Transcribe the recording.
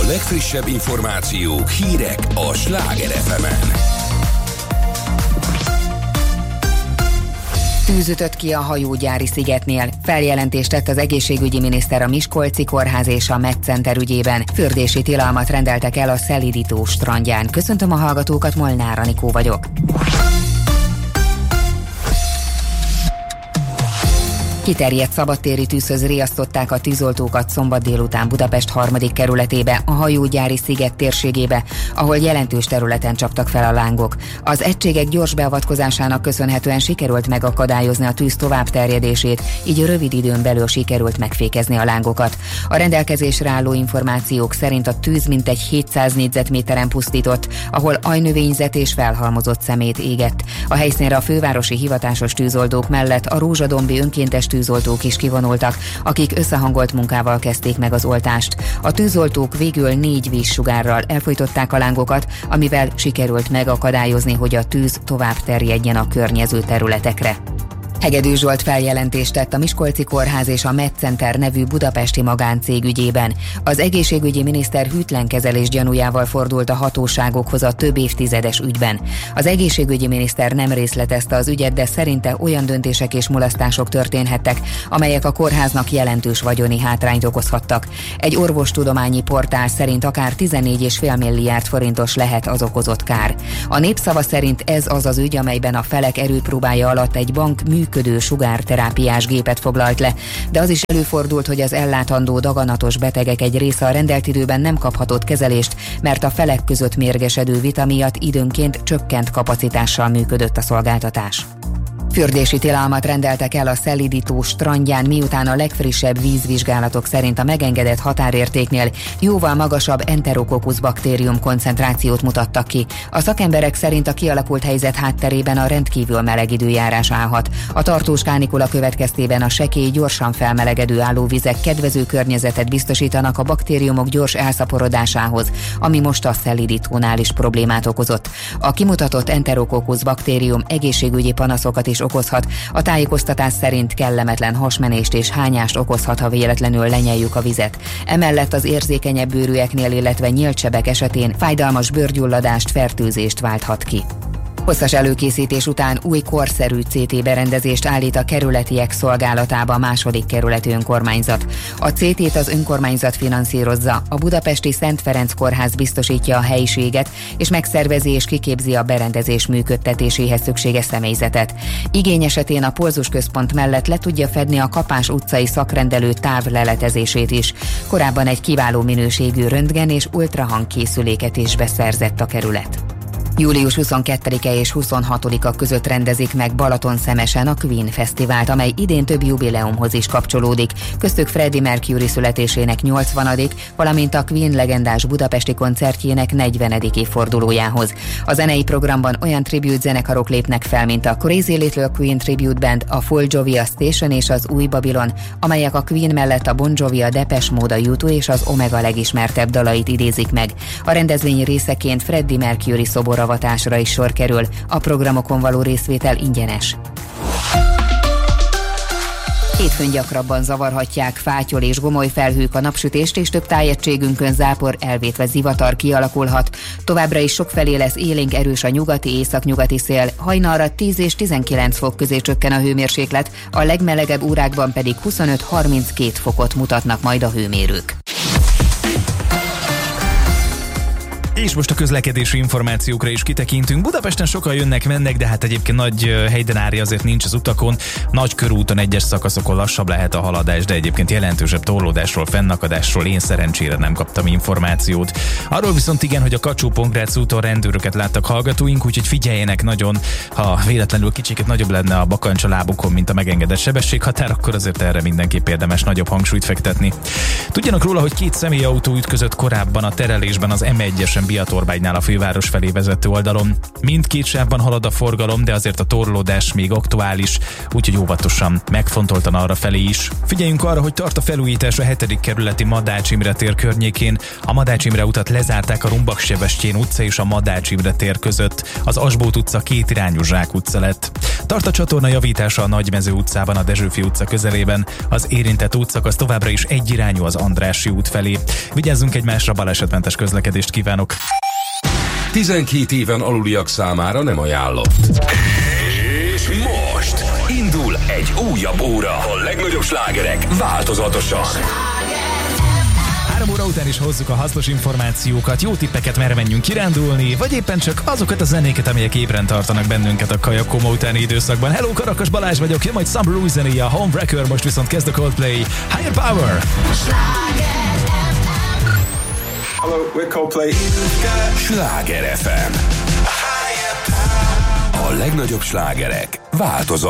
legfrissebb információk, hírek a Sláger FM-en. Tűz ütött ki a hajógyári szigetnél. Feljelentést tett az egészségügyi miniszter a Miskolci Kórház és a MedCenter ügyében. Fürdési tilalmat rendeltek el a Szelidító strandján. Köszöntöm a hallgatókat, Molnár Anikó vagyok. Kiterjedt szabadtéri tűzhöz riasztották a tűzoltókat szombat délután Budapest 3. kerületébe, a hajógyári sziget térségébe, ahol jelentős területen csaptak fel a lángok. Az egységek gyors beavatkozásának köszönhetően sikerült megakadályozni a tűz továbbterjedését, így rövid időn belül sikerült megfékezni a lángokat. A rendelkezésre álló információk szerint a tűz mintegy 700 négyzetméteren pusztított, ahol ajnövényzet és felhalmozott szemét égett. A helyszínre a fővárosi hivatásos tűzoldók mellett a rózsadombi önkéntes tűzoltók is kivonultak, akik összehangolt munkával kezdték meg az oltást. A tűzoltók végül 4 vízsugárral elfojtották a lángokat, amivel sikerült megakadályozni, hogy a tűz tovább terjedjen a környező területekre. Hegedű Zsolt feljelentést tett a Miskolci Kórház és a MedCenter nevű budapesti magáncég ügyében. Az egészségügyi miniszter hűtlen kezelés gyanújával fordult a hatóságokhoz a több évtizedes ügyben. Az egészségügyi miniszter nem részletezte az ügyet, de szerinte olyan döntések és mulasztások történhettek, amelyek a kórháznak jelentős vagyoni hátrányt okozhattak. Egy orvostudományi portál szerint akár 14,5 milliárd forintos lehet az okozott kár. A Népszava szerint ez az az ügy, amelyben a felek erőpróbája alatt egy bank működő sugárterápiás gépet foglalt le, de az is előfordult, hogy az ellátandó daganatos betegek egy része a rendelt időben nem kaphatott kezelést, mert a felek között mérgesedő vita miatt időnként csökkent kapacitással működött a szolgáltatás. Fürdési tilalmat rendeltek el a Szelidító strandján, miután a legfrissebb vízvizsgálatok szerint a megengedett határértéknél jóval magasabb Enterococcus baktérium koncentrációt mutattak ki. A szakemberek szerint a kialakult helyzet hátterében a rendkívül meleg időjárás állhat. A tartós kánikula következtében a sekély, gyorsan felmelegedő állóvizek kedvező környezetet biztosítanak a baktériumok gyors elszaporodásához, ami most a Szelidítónál is problémát okozott. A kimutatott Enterococcus baktérium egészségügyi panaszokat is okozhat. A tájékoztatás szerint kellemetlen hasmenést és hányást okozhat, ha véletlenül lenyeljük a vizet. Emellett az érzékenyebb bőrűeknél, illetve nyílt sebek esetén fájdalmas bőrgyulladást, fertőzést válthat ki. Hosszas előkészítés után új korszerű CT berendezést állít a kerületiek szolgálatába a 2. kerületi önkormányzat. A CT-t az önkormányzat finanszírozza, a budapesti Szent Ferenc kórház biztosítja a helyiséget, és megszervezi és kiképzi a berendezés működtetéséhez szükséges személyzetet. Igény esetén a Pulzusközpont mellett le tudja fedni a Kapás utcai szakrendelő távleletezését is. Korábban egy kiváló minőségű röntgen és ultrahangkészüléket is beszerzett a kerület. Július 22-e és 26-a között rendezik meg Balatonszemesen a Queen Fesztivált, amely idén több jubileumhoz is kapcsolódik, köztük Freddie Mercury születésének 80., valamint a Queen legendás budapesti koncertjének 40. évfordulójához. A zenei programban olyan tribute zenekarok lépnek fel, mint a Crazy Little Queen Tribute Band, a Full Jovi, a Station és az Új Babylon, amelyek a Queen mellett a Bon Jovi, a Depeche Mode, a U2 és az Omega legismertebb dalait idézik meg. A rendezvény részeként Freddie Mercury szoboravatásra is sor kerül, a programokon való részvétel ingyenes. Hétfőn gyakrabban zavarhatják fátyol és gomoly felhők a napsütést, és több tájegységünkön zápor, elvétve zivatar kialakulhat. Továbbra is sokfelé lesz élénk erős a nyugati, északnyugati szél, hajnalra 10 és 19 fok közé csökken a hőmérséklet, a legmelegebb órákban pedig 25-32 fokot mutatnak majd a hőmérők. És most a közlekedési információkra is kitekintünk. Budapesten sokan jönnek-mennek, de hát egyébként nagy helydenári azért nincs az utakon. Nagykörúton egyes szakaszokon lassabb lehet a haladás, de egyébként jelentősebb torlódásról, fennakadásról én szerencsére nem kaptam információt. Arról viszont igen, hogy a Kacsó-Pongrác úton rendőröket láttak hallgatóink, úgyhogy figyeljenek nagyon, ha véletlenül kicsiket nagyobb lenne a bakancs a lábukon, mint a megengedett sebességhatár, akkor azért erre mindenképp érdemes nagyobb hangsúlyt fektetni. Tudjanak róla, hogy 2 személyautó ütközött korábban a terelésben az M1-esen Báratorbánynál a főváros felé vezető oldalon. Mindkét sávban halad a forgalom, de azért a torlódás még aktuális, úgyhogy óvatosan, megfontoltan arra felé is. Figyeljünk arra, hogy tart a felújítás a 7. kerületi Madács Imre tér környékén. A Madács Imre utat lezárták a Rumbak-Sebestyén utca és a Madács Imre tér között. Az Asbót utca kétirányú Zsák utca lett. Tart a csatorna javítása a Nagymező utcában, a Dezsőfi utca közelében. Az érintett útszakasz továbbra is egyirányú az Andrássy út felé. Vigyázzunk egymásra, balesetmentes közlekedést kívánok! 12 éven aluliak számára nem ajánlott. És most indul egy újabb óra. A legnagyobb slágerek változatosan. 3 óra után is hozzuk a hasznos információkat, jó tippeket, merre menjünk kirándulni, vagy éppen csak azokat a zenéket, amelyek ébren tartanak bennünket a kajakoma utáni időszakban. Hello, Karakas Balázs vagyok, jön majd Summer Louis zenéje, a Homewrecker, most viszont kezd a Coldplay. Higher Power! Hello, we're Coldplay. Sláger FM. A legnagyobb slágerek változatosan.